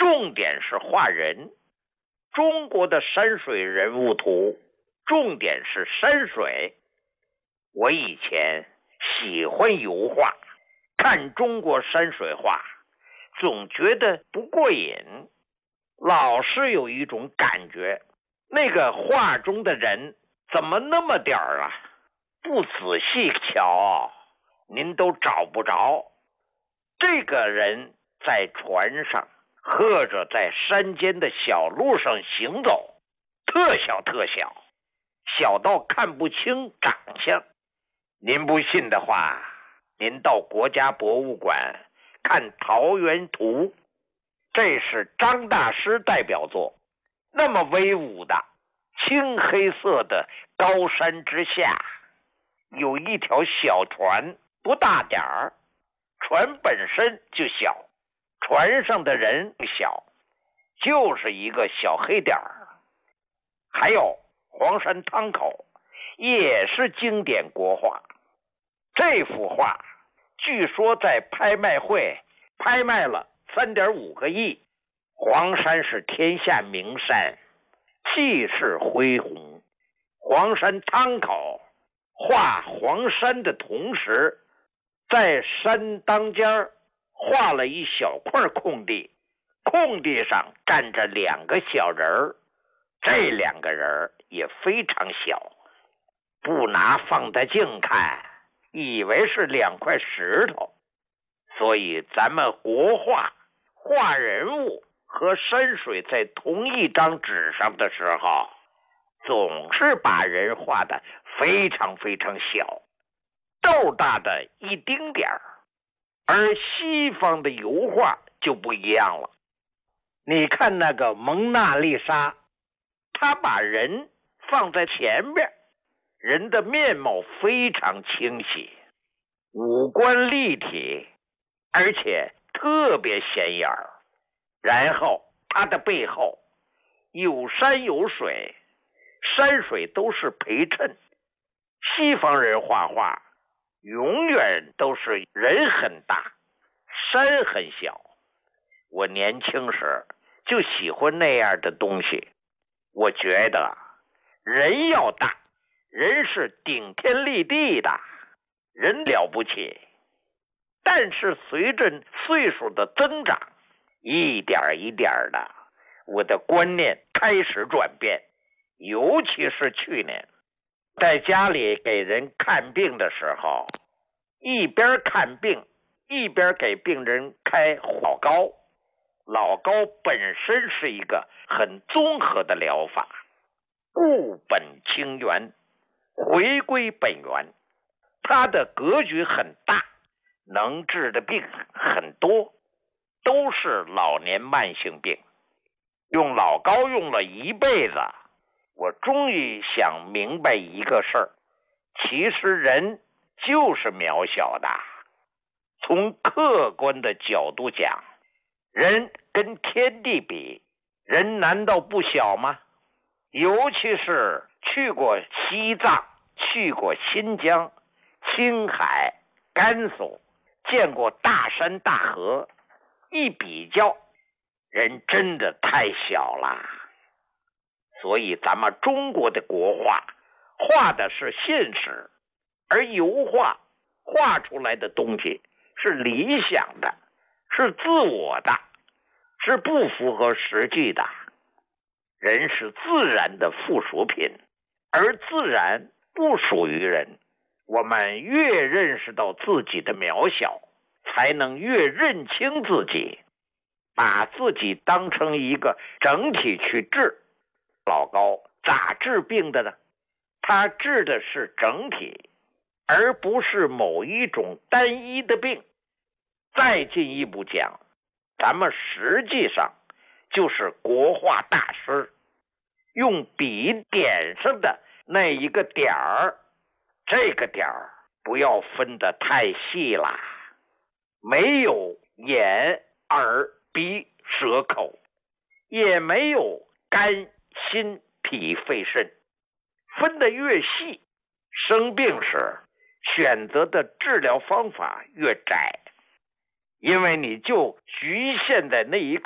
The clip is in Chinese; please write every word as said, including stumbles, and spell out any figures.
重点是画人。中国的山水人物图重点是山水。我以前喜欢油画，看中国山水画总觉得不过瘾，老是有一种感觉，那个画中的人怎么那么点儿啊？不仔细瞧，您都找不着。这个人在船上，或者在山间的小路上行走，特小特小，小到看不清长相。您不信的话，您到国家博物馆看桃源图，这是张大师代表作，那么威武的青黑色的高山之下，有一条小船，不大点儿，船本身就小，船上的人小，就是一个小黑点儿。还有黄山汤口，也是经典国画。这幅画据说在拍卖会拍卖了 三点五个亿。黄山是天下名山，气势恢宏。黄山汤口画黄山的同时，在山当间画了一小块空地，空地上站着两个小人儿，这两个人也非常小，不拿放大镜看，以为是两块石头。所以咱们国画画人物和山水在同一张纸上的时候，总是把人画得非常非常小，豆大的一丁点儿。而西方的油画就不一样了。你看那个蒙娜丽莎，他把人放在前边，人的面貌非常清晰，五官立体，而且特别显眼儿。然后他的背后有山有水，山水都是陪衬。西方人画画永远都是人很大，山很小。我年轻时就喜欢那样的东西。我觉得人要大，人是顶天立地的，人了不起。但是随着岁数的增长，一点一点的，我的观念开始转变。尤其是去年在家里给人看病的时候，一边看病一边给病人开老高。老高本身是一个很综合的疗法，固本清源，回归本源。它的格局很大，能治的病很多，都是老年慢性病。用老高用了一辈子，我终于想明白一个事儿，其实人就是渺小的。从客观的角度讲，人跟天地比，人难道不小吗？尤其是去过西藏，去过新疆、青海、甘肃，见过大山大河，一比较，人真的太小了。所以咱们中国的国画画的是现实，而油画画出来的东西是理想的，是自我的，是不符合实际的。人是自然的附属品，而自然不属于人。我们越认识到自己的渺小，才能越认清自己，把自己当成一个整体去治。老高咋治病的呢？他治的是整体，而不是某一种单一的病。再进一步讲，咱们实际上就是国画大师，用笔点上的那一个点儿，这个点儿不要分得太细啦，没有眼耳鼻舌口，也没有肝心脾肺肾，分得越细，生病时选择的治疗方法越窄，因为你就局限在那一